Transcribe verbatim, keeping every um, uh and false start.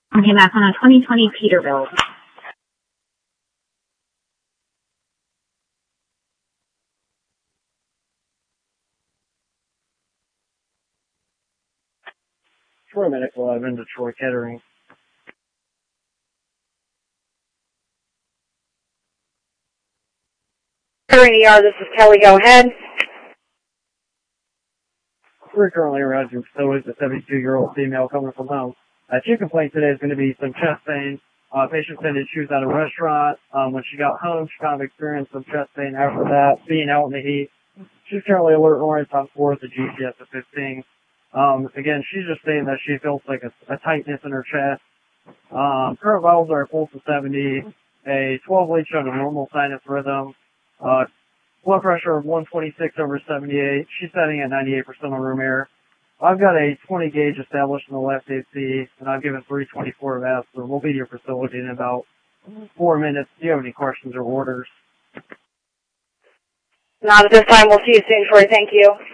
Okay, back on a twenty twenty Peterbilt. For a minute while I'm in Detroit Kettering. Kettering E R, this is Kelly, go ahead. We're currently around your facility with a seventy-two-year-old female coming from home. Uh, two complaints today is going to be some chest pain. Uh, patient said that she was at a restaurant. Um, when she got home, she kind of experienced some chest pain after that, being out in the heat. She's currently alert and oriented on four with a G C S of fifteen. Um, again, she's just saying that she feels like a, a tightness in her chest. Um, current vitals are a pulse of seventy, a twelve lead showing a normal sinus rhythm, uh, blood pressure of one twenty-six over seventy-eight. She's setting at ninety-eight percent on room air. I've got a twenty gauge established in the left A C, and I've given three twenty-four of aspirin. We'll be to your facility in about four minutes. Do you have any questions or orders? Not at this time. We'll see you soon, Troy. Thank you.